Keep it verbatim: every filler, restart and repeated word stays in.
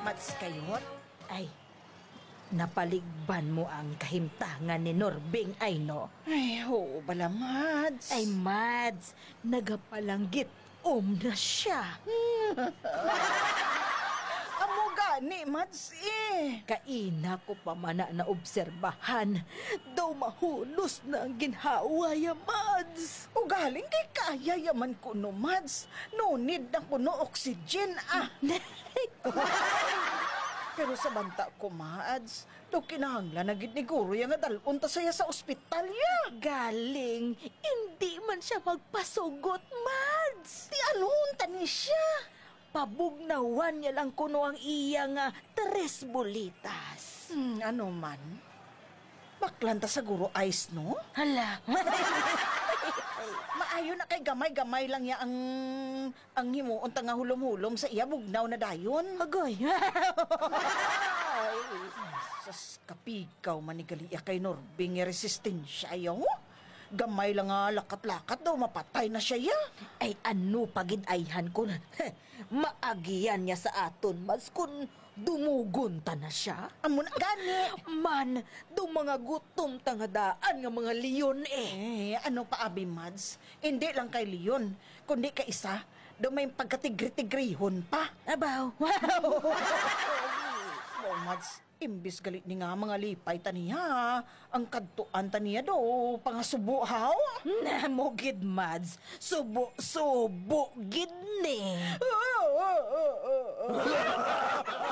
Mats Kayot, ay, napaligban mo ang kahimtangan ni Norbing ay no? Ay, oo bala, Mads. Ay, Mads, nagapalanggit om na siya. Amo gani, Mads eh. Kaina ko pa mana na obserbahan, daw mahunos na ang ginhawa ya, Mads. O galing kay kaya yaman ko no, Mads. No need na ko no oxygen, ah. Pero sa banta ko, Mads, daw kinahanglan na gid ni Guro yung adalon ta saya sa ospital ya. Galing, hindi man siya magpasugot, Mads. Di anon tani siya. Pabugnawan niya lang kuno ang iya nga tres bolitas. Hmm, ano man? Baklanta sa Guro Ice, no? Hala. Maayo na kay gamay-gamay lang ya ang ang himuon ta nga hulom-hulom sa iya bugnaw na dayon. Agoy. Sas kapikaw manigali ya kay Norbing nga resistensya yaw. Gamay lang nga lakat-lakat daw mapatay na siya ya. Ay ano pagid-ayhan ko na. Maagiyan niya sa aton, Mads, kung dumugon ta na siya. Amo na gani. Man, do mga gutom tangadaan nga mga leon eh. Eh, ano pa abi, Mads? Hindi lang kay Leon, kundi kay isa, daw may pagkatigri-tigrihon pa. Abaw. Wow. Mo, Mads, imbis galit ni nga mga lipay taniya, ang kadtuan taniya do, pangasubo haw. Namo gid, Mads. Subo, subo gid ni.